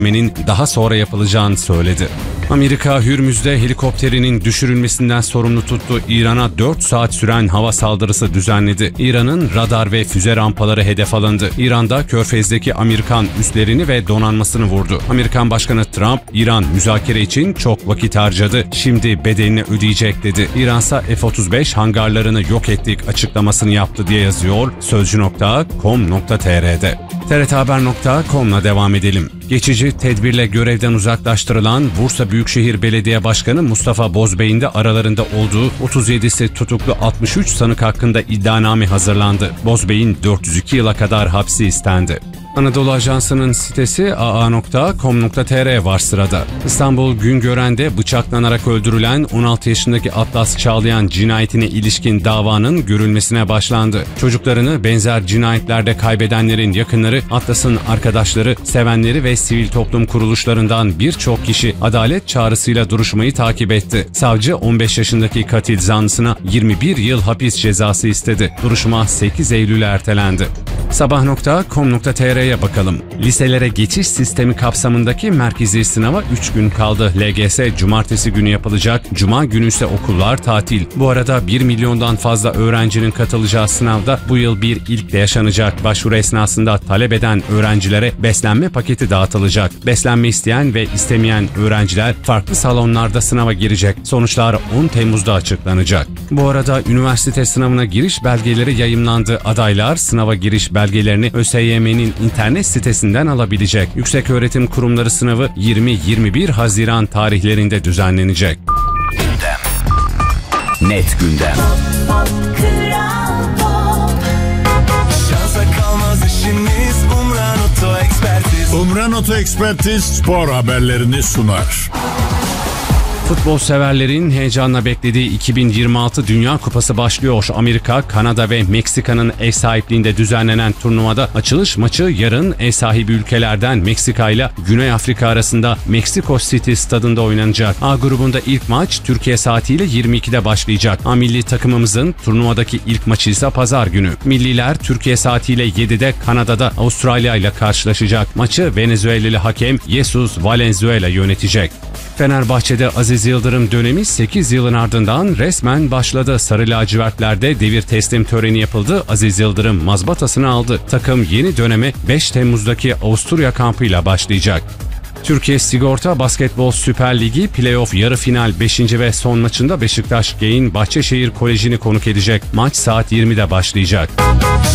daha sonra yapılacağını söyledi. Amerika, Hürmüz'de helikopterinin düşürülmesinden sorumlu tuttu. İran'a 4 saat süren hava saldırısı düzenledi. İran'ın radar ve füze rampaları hedef alındı. İran'da Körfez'deki Amerikan üslerini ve donanmasını vurdu. Amerikan Başkanı Trump, İran müzakere için çok vakit harcadı, şimdi bedelini ödeyecek dedi. İran'sa F-35 hangarlarını yok ettik açıklamasını yaptı diye yazıyor Sözcü.com.tr'de. TRThaber.com'la devam edelim. Geçici tedbirle görevden uzaklaştırılan Bursa Büyükşehir Belediye Başkanı Mustafa Bozbey'in de aralarında olduğu 37'si tutuklu 63 sanık hakkında iddianame hazırlandı. Bozbey'in 402 yıla kadar hapsi istendi. Anadolu Ajansı'nın sitesi aa.com.tr var sırada. İstanbul Güngören'de bıçaklanarak öldürülen 16 yaşındaki Atlas Çağlayan cinayetine ilişkin davanın görülmesine başlandı. Çocuklarını benzer cinayetlerde kaybedenlerin yakınları, Atlas'ın arkadaşları, sevenleri ve sivil toplum kuruluşlarından birçok kişi adalet çağrısıyla duruşmayı takip etti. Savcı 15 yaşındaki katil zanlısına 21 yıl hapis cezası istedi. Duruşma 8 Eylül'e ertelendi. Sabah.com.tr'ye bakalım. Liselere geçiş sistemi kapsamındaki merkezi sınava 3 gün kaldı. LGS cumartesi günü yapılacak. Cuma günü ise okullar tatil. Bu arada 1 milyondan fazla öğrencinin katılacağı sınavda bu yıl bir ilk de yaşanacak. Başvuru esnasında talep eden öğrencilere beslenme paketi dağıtılacak. Beslenme isteyen ve istemeyen öğrenciler farklı salonlarda sınava girecek. Sonuçlar 10 Temmuz'da açıklanacak. Bu arada üniversite sınavına giriş belgeleri yayımlandı. Adaylar sınava giriş belgelerini ÖSYM'nin internet sitesinden alabilecek. Yükseköğretim Kurumları sınavı 20-21 Haziran tarihlerinde düzenlenecek. Net gündem. Umran Oto Ekspertiz spor haberlerini sunar. Futbol severlerin heyecanla beklediği 2026 Dünya Kupası başlıyor. Amerika, Kanada ve Meksika'nın ev sahipliğinde düzenlenen turnuvada açılış maçı yarın ev sahibi ülkelerden Meksika ile Güney Afrika arasında Meksiko City stadında oynanacak. A grubunda ilk maç Türkiye saatiyle 22'de başlayacak. A milli takımımızın turnuvadaki ilk maçı ise pazar günü. Milliler Türkiye saatiyle 7'de Kanada'da Avustralya ile karşılaşacak. Maçı Venezuelalı hakem Jesus Valenzuela yönetecek. Fenerbahçe'de Aziz Yıldırım dönemi 8 yılın ardından resmen başladı. Sarı lacivertlerde devir teslim töreni yapıldı. Aziz Yıldırım mazbatasını aldı. Takım yeni döneme 5 Temmuz'daki Avusturya kampıyla başlayacak. Türkiye Sigorta Basketbol Süper Ligi Playoff yarı final 5. ve son maçında Beşiktaş Geyin Bahçeşehir Koleji'ni konuk edecek. Maç saat 20'de başlayacak.